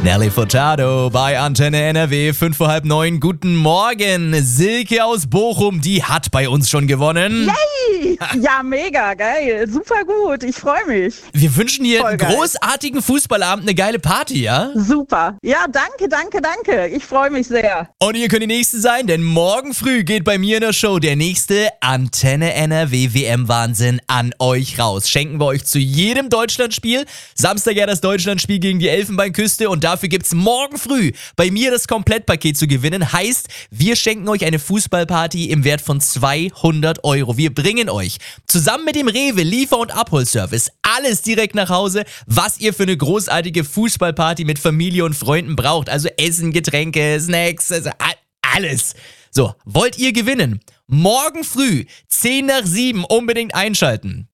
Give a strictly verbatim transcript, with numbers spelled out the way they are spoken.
Nelly Furtado bei Antenne N R W, fünf vor halb neun. Guten Morgen. Silke aus Bochum, die hat bei uns schon gewonnen. Yay! Ja, mega, geil. Super gut. Ich freue mich. Wir wünschen dir Voll einen geil. großartigen Fußballabend, eine geile Party, ja? Super. Ja, danke, danke, danke. Ich freue mich sehr. Und ihr könnt die Nächste sein, denn morgen früh geht bei mir in der Show der nächste Antenne N R W W M-Wahnsinn an euch raus. Schenken wir euch zu jedem Deutschlandspiel. Samstag ja das Deutschlandspiel gegen die Elfenbeinküste und dafür gibt's morgen früh bei mir das Komplettpaket zu gewinnen. Heißt, wir schenken euch eine Fußballparty im Wert von zweihundert Euro. Wir bringen euch zusammen mit dem Rewe Liefer- und Abholservice alles direkt nach Hause, was ihr für eine großartige Fußballparty mit Familie und Freunden braucht. Also Essen, Getränke, Snacks, also alles. So, wollt ihr gewinnen? Morgen früh, zehn nach sieben, unbedingt einschalten.